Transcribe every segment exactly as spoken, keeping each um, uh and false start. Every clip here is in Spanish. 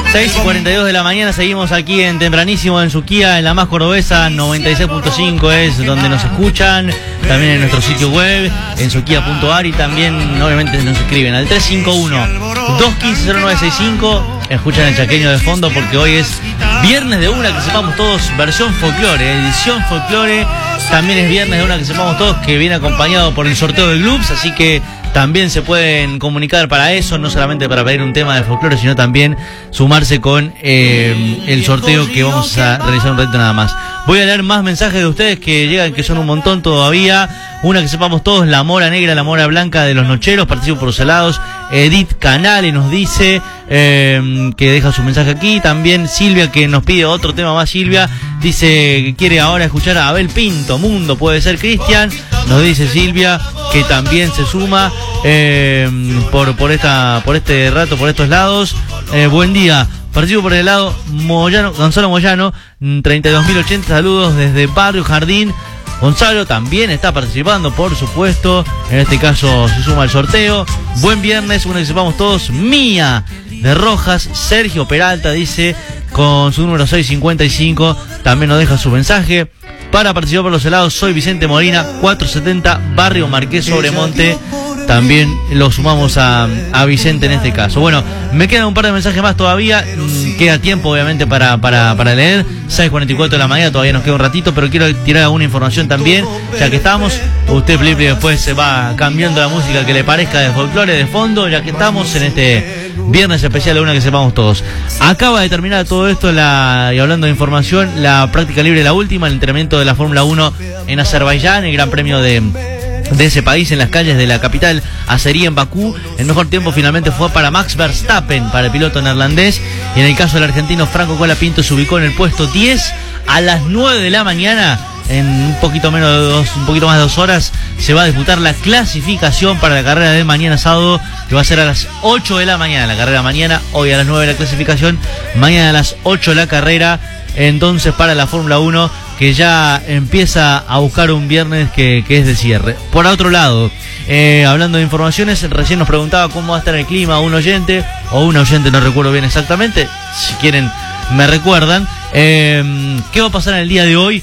seis y cuarenta y dos de la mañana, seguimos aquí en Tempranísimo en Suquía, en la más cordobesa, noventa y seis punto cinco es donde nos escuchan, también en nuestro sitio web, en suquía punto ar, y también obviamente nos escriben al tres cinco uno, dos uno cinco, cero nueve seis cinco, escuchan el chaqueño de fondo porque hoy es viernes de una, que sepamos todos, versión folclore, edición folclore. También es viernes de una, que sepamos todos, que viene acompañado por el sorteo de clubs, así que también se pueden comunicar para eso, no solamente para pedir un tema de folclore, sino también sumarse con eh, el sorteo que vamos a realizar un ratito nada más. Voy a leer más mensajes de ustedes que llegan, que son un montón todavía. Una que sepamos todos, la mora negra, la mora blanca de los nocheros, participo por los helados. Edith Canale nos dice eh, que deja su mensaje aquí. También Silvia, que nos pide otro tema más. Silvia dice que quiere ahora escuchar a Abel Pinto, Mundo, puede ser Cristian. Nos dice Silvia que también se suma eh, por, por, esta, por este rato, por estos lados. Eh, buen día. Participo por el lado Moyano, Gonzalo Moyano, treinta y dos mil ochenta, saludos desde Barrio Jardín. Gonzalo también está participando, por supuesto. En este caso se suma al sorteo. Buen viernes, uno que sepamos todos. Mía de Rojas, Sergio Peralta dice con su número seiscientos cincuenta y cinco, también nos deja su mensaje. Para participar por los helados, soy Vicente Molina, cuatrocientos setenta, Barrio Marqués Sobremonte. También lo sumamos a, a Vicente en este caso. Bueno, me quedan un par de mensajes más todavía. Queda tiempo, obviamente, para, para, para leer. seis cuarenta y cuatro de la mañana, todavía nos queda un ratito, pero quiero tirar alguna información también. Ya que estamos, usted, Flippy, después se va cambiando la música que le parezca de folclore de fondo, ya que estamos en este viernes especial de una que sepamos todos. Acaba de terminar todo esto, la, y hablando de información, la práctica libre, la última, el entrenamiento de la Fórmula uno en Azerbaiyán, el Gran Premio de... de ese país, en las calles de la capital azerí, en Bakú. El mejor tiempo finalmente fue para Max Verstappen, para el piloto neerlandés, y en el caso del argentino Franco Colapinto se ubicó en el puesto diez. A las nueve de la mañana, en un poquito menos de dos, un poquito más de dos horas, se va a disputar la clasificación para la carrera de mañana sábado, que va a ser a las ocho de la mañana, la carrera mañana, hoy a las nueve la clasificación, mañana a las ocho la carrera. Entonces, para la Fórmula uno, que ya empieza a buscar un viernes que, que es de cierre. Por otro lado, eh, hablando de informaciones, recién nos preguntaba cómo va a estar el clima un oyente, o un oyente, no recuerdo bien exactamente, si quieren me recuerdan. Eh, ¿Qué va a pasar en el día de hoy?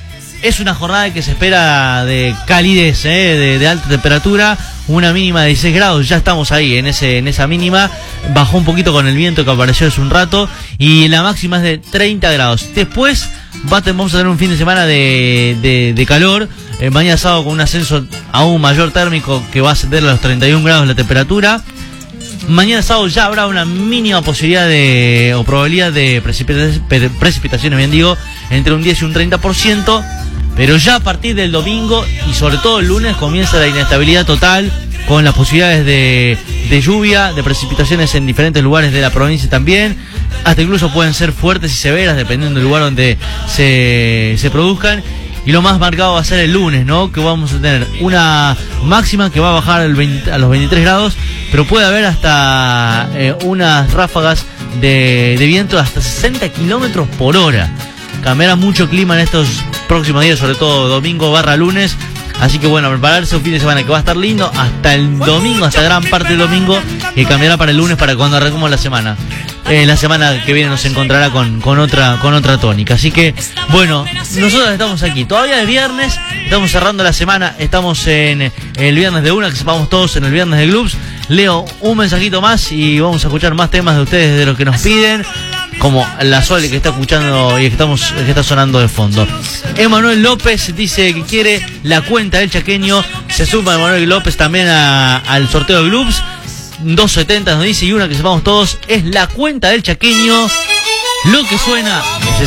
Es una jornada que se espera de calidez, eh, de, de alta temperatura, una mínima de dieciséis grados, ya estamos ahí en ese en esa mínima, bajó un poquito con el viento que apareció hace un rato, y la máxima es de treinta grados. Después va, vamos a tener un fin de semana de, de, de calor, eh, mañana sábado con un ascenso aún mayor térmico que va a ascender a los treinta y un grados la temperatura. Mañana sábado ya habrá una mínima posibilidad de, o probabilidad de precipitaciones, precipitaciones, bien digo, entre un diez y un treinta por ciento. Pero ya a partir del domingo y sobre todo el lunes comienza la inestabilidad total, con las posibilidades de, de lluvia, de precipitaciones en diferentes lugares de la provincia también. Hasta incluso pueden ser fuertes y severas dependiendo del lugar donde se, se produzcan. Y lo más marcado va a ser el lunes, ¿no? Que vamos a tener una máxima que va a bajar el veinte, a los veintitrés grados, pero puede haber hasta eh, unas ráfagas de, de viento de hasta sesenta kilómetros por hora. Cambiará mucho clima en estos próximos días, sobre todo domingo barra lunes. Así que bueno, prepararse un fin de semana que va a estar lindo hasta el domingo, hasta gran parte del domingo, y cambiará para el lunes, para cuando arranquemos la semana. Eh, la semana que viene nos encontrará con, con otra con otra tónica. Así que bueno, nosotros estamos aquí todavía es viernes, estamos cerrando la semana, estamos en el viernes de una, que sepamos todos, en el viernes de clubs. Leo un mensajito más y vamos a escuchar más temas de ustedes, de los que nos piden, como la Sole que está escuchando y que estamos que está sonando de fondo. Emanuel López dice que quiere la cuenta del chaqueño. Se suma Emanuel López también a, al sorteo de clubs. doscientos setenta nos dice, y una que sepamos todos, es la cuenta del chaqueño. Lo que suena es